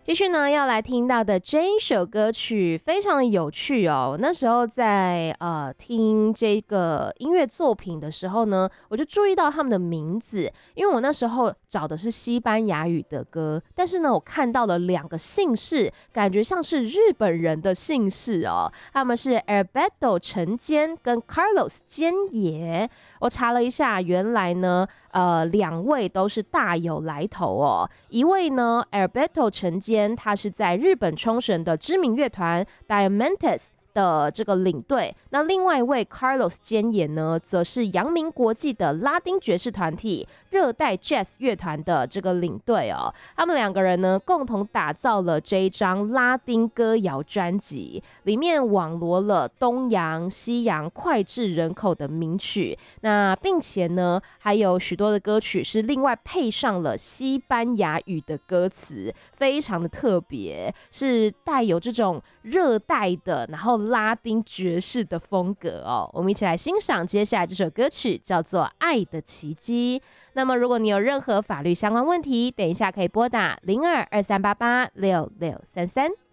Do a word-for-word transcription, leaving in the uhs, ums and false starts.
继续呢，要来听到的这一首歌曲非常的有趣哦。那时候在呃听这个音乐作品的时候呢，我就注意到他们的名字，因为我那时候找的是西班牙语的歌，但是呢，我看到了两个姓氏，感觉像是日本人的姓氏哦。他们是 Alberto 陈坚跟 Carlos 坚野。我查了一下，原来呢，呃，两位都是大有来头哦。一位呢 ，Alberto 陈坚。他是在日本冲绳的知名乐团 Diamantes 的这个领队，那另外一位 Carlos 坚野呢，则是扬名国际的拉丁爵士团体热带 Jazz 乐团的这个领队哦。他们两个人呢，共同打造了这一张拉丁歌谣专辑，里面网罗了东洋、西洋脍炙人口的名曲，那并且呢，还有许多的歌曲是另外配上了西班牙语的歌词，非常的特别，是带有这种热带的，然后拉丁爵士的风格哦。我们一起来欣赏接下来这首歌曲，叫做《爱的奇迹》。那么如果你有任何法律相关问题，等一下可以拨打零二二三八八六六三三。